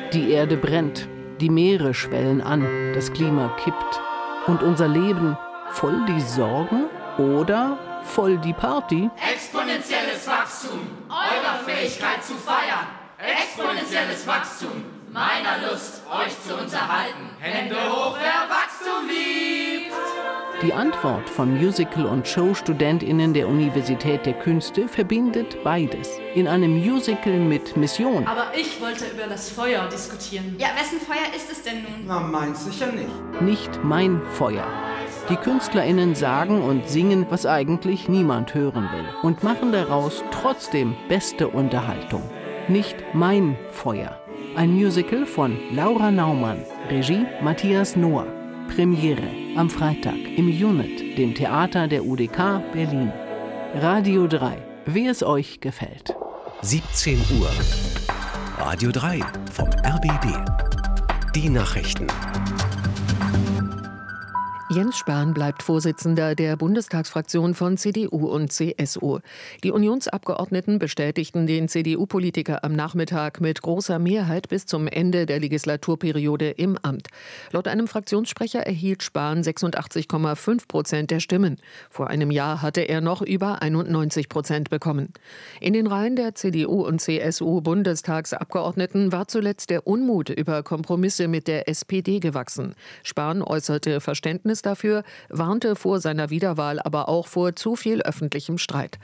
Die Erde brennt, die Meere schwellen an, das Klima kippt. Und unser Leben voll die Sorgen oder voll die Party? Exponentielles Wachstum, eurer Fähigkeit zu feiern. Exponentielles Wachstum, meiner Lust, euch zu unterhalten. Hände hoch, wer Wachstum liebt! Die Antwort von Musical- und Show-StudentInnen der Universität der Künste verbindet beides. In einem Musical mit Mission. Aber ich wollte über das Feuer diskutieren. Ja, wessen Feuer ist es denn nun? Na, meins sicher nicht. Nicht mein Feuer. Die KünstlerInnen sagen und singen, was eigentlich niemand hören will. Und machen daraus trotzdem beste Unterhaltung. Nicht mein Feuer. Ein Musical von Laura Naumann. Regie Matthias Noah. Premiere am Freitag im Unit, dem Theater der UDK Berlin. Radio 3, wie es euch gefällt. 17 Uhr. Radio 3 vom RBB. Die Nachrichten. Jens Spahn bleibt Vorsitzender der Bundestagsfraktion von CDU und CSU. Die Unionsabgeordneten bestätigten den CDU-Politiker am Nachmittag mit großer Mehrheit bis zum Ende der Legislaturperiode im Amt. Laut einem Fraktionssprecher erhielt Spahn 86,5% der Stimmen. Vor einem Jahr hatte er noch über 91% bekommen. In den Reihen der CDU und CSU-Bundestagsabgeordneten war zuletzt der Unmut über Kompromisse mit der SPD gewachsen. Spahn äußerte Verständnis dafür, warnte vor seiner Wiederwahl aber auch vor zu viel öffentlichem Streit.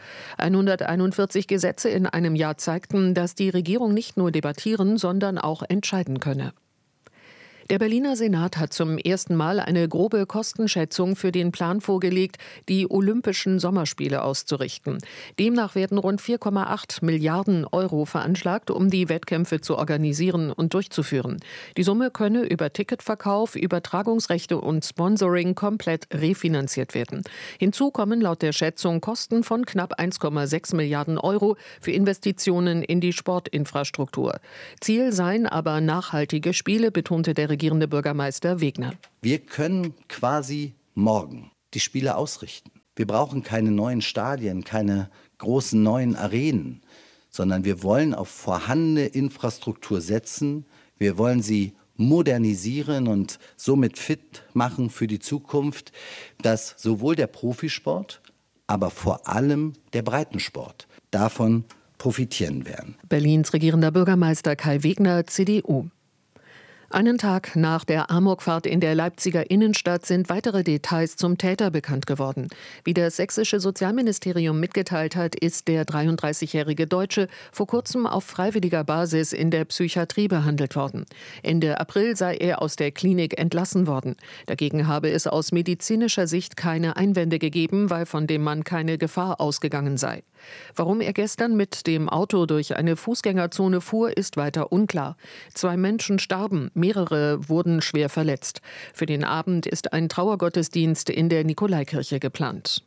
141 Gesetze in einem Jahr zeigten, dass die Regierung nicht nur debattieren, sondern auch entscheiden könne. Der Berliner Senat hat zum ersten Mal eine grobe Kostenschätzung für den Plan vorgelegt, die Olympischen Sommerspiele auszurichten. Demnach werden rund 4,8 Milliarden Euro veranschlagt, um die Wettkämpfe zu organisieren und durchzuführen. Die Summe könne über Ticketverkauf, Übertragungsrechte und Sponsoring komplett refinanziert werden. Hinzu kommen laut der Schätzung Kosten von knapp 1,6 Milliarden Euro für Investitionen in die Sportinfrastruktur. Ziel seien aber nachhaltige Spiele, betonte der regierende Bürgermeister Wegner. Wir können quasi morgen die Spiele ausrichten. Wir brauchen keine neuen Stadien, keine großen neuen Arenen, sondern wir wollen auf vorhandene Infrastruktur setzen. Wir wollen sie modernisieren und somit fit machen für die Zukunft, dass sowohl der Profisport, aber vor allem der Breitensport davon profitieren werden. Berlins regierender Bürgermeister Kai Wegner, CDU. Einen Tag nach der Amokfahrt in der Leipziger Innenstadt sind weitere Details zum Täter bekannt geworden. Wie das sächsische Sozialministerium mitgeteilt hat, ist der 33-jährige Deutsche vor kurzem auf freiwilliger Basis in der Psychiatrie behandelt worden. Ende April sei er aus der Klinik entlassen worden. Dagegen habe es aus medizinischer Sicht keine Einwände gegeben, weil von dem Mann keine Gefahr ausgegangen sei. Warum er gestern mit dem Auto durch eine Fußgängerzone fuhr, ist weiter unklar. 2 Menschen starben, mehrere wurden schwer verletzt. Für den Abend ist ein Trauergottesdienst in der Nikolaikirche geplant.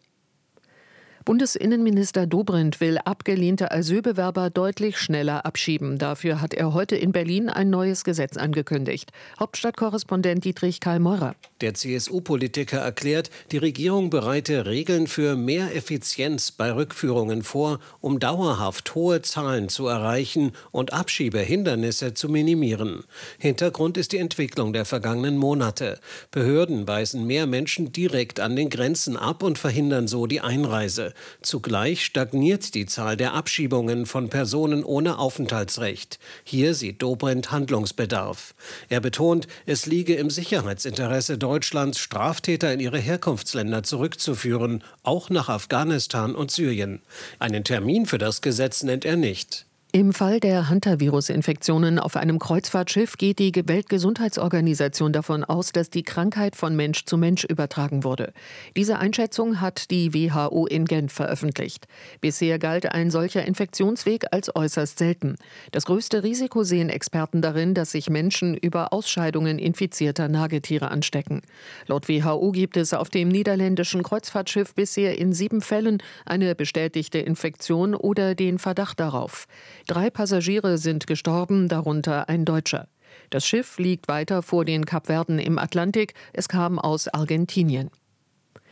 Bundesinnenminister Dobrindt will abgelehnte Asylbewerber deutlich schneller abschieben. Dafür hat er heute in Berlin ein neues Gesetz angekündigt. Hauptstadtkorrespondent Dietrich Karl-Meurer. Der CSU-Politiker erklärt, die Regierung bereite Regeln für mehr Effizienz bei Rückführungen vor, um dauerhaft hohe Zahlen zu erreichen und Abschiebehindernisse zu minimieren. Hintergrund ist die Entwicklung der vergangenen Monate. Behörden weisen mehr Menschen direkt an den Grenzen ab und verhindern so die Einreise. Zugleich stagniert die Zahl der Abschiebungen von Personen ohne Aufenthaltsrecht. Hier sieht Dobrindt Handlungsbedarf. Er betont, es liege im Sicherheitsinteresse Deutschlands, Straftäter in ihre Herkunftsländer zurückzuführen, auch nach Afghanistan und Syrien. Einen Termin für das Gesetz nennt er nicht. Im Fall der Hantavirus-Infektionen auf einem Kreuzfahrtschiff geht die Weltgesundheitsorganisation davon aus, dass die Krankheit von Mensch zu Mensch übertragen wurde. Diese Einschätzung hat die WHO in Genf veröffentlicht. Bisher galt ein solcher Infektionsweg als äußerst selten. Das größte Risiko sehen Experten darin, dass sich Menschen über Ausscheidungen infizierter Nagetiere anstecken. Laut WHO gibt es auf dem niederländischen Kreuzfahrtschiff bisher in 7 Fällen eine bestätigte Infektion oder den Verdacht darauf. 3 Passagiere sind gestorben, darunter ein Deutscher. Das Schiff liegt weiter vor den Kapverden im Atlantik. Es kam aus Argentinien.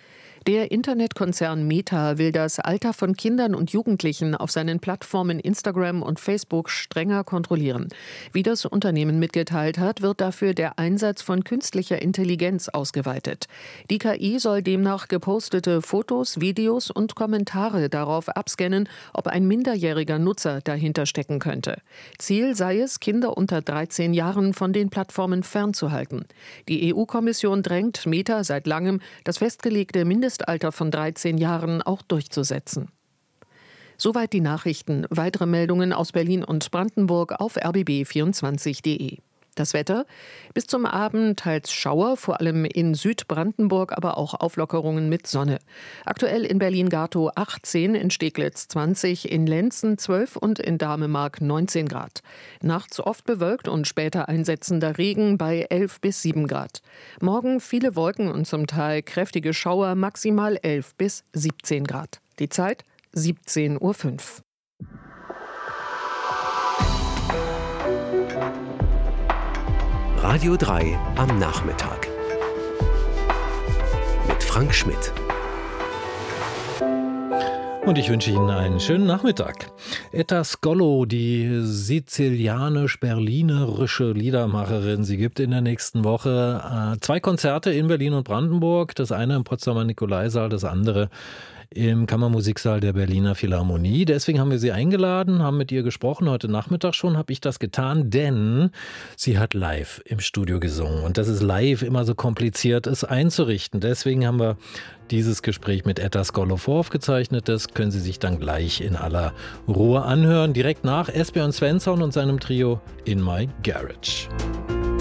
Der Internetkonzern Meta will das Alter von Kindern und Jugendlichen auf seinen Plattformen Instagram und Facebook strenger kontrollieren. Wie das Unternehmen mitgeteilt hat, wird dafür der Einsatz von künstlicher Intelligenz ausgeweitet. Die KI soll demnach gepostete Fotos, Videos und Kommentare darauf abscannen, ob ein minderjähriger Nutzer dahinter stecken könnte. Ziel sei es, Kinder unter 13 Jahren von den Plattformen fernzuhalten. Die EU-Kommission drängt Meta seit langem, das festgelegte Mindestalter von 13 Jahren auch durchzusetzen. Soweit die Nachrichten. Weitere Meldungen aus Berlin und Brandenburg auf rbb24.de. Das Wetter: bis zum Abend teils Schauer, vor allem in Südbrandenburg, aber auch Auflockerungen mit Sonne. Aktuell in Berlin-Gatow 18, in Steglitz 20, in Lenzen 12 und in Damemark 19 Grad. Nachts oft bewölkt und später einsetzender Regen bei 11 bis 7 Grad. Morgen viele Wolken und zum Teil kräftige Schauer, maximal 11 bis 17 Grad. Die Zeit 17:05 Uhr. Radio 3 am Nachmittag. Mit Frank Schmidt. Und ich wünsche Ihnen einen schönen Nachmittag. Etta Scolo, die sizilianisch-berlinerische Liedermacherin, sie gibt in der nächsten Woche 2 Konzerte in Berlin und Brandenburg. Das eine im Potsdamer Nikolaisaal, das andere im Kammermusiksaal der Berliner Philharmonie. Deswegen haben wir sie eingeladen, haben mit ihr gesprochen. Heute Nachmittag schon habe ich das getan, denn sie hat live im Studio gesungen. Und das ist live immer so kompliziert, es einzurichten. Deswegen haben wir dieses Gespräch mit Etta Scolo voraufgezeichnet. Das können Sie sich dann gleich in aller Ruhe anhören. Direkt nach Esbjörn Svensson und seinem Trio In My Garage.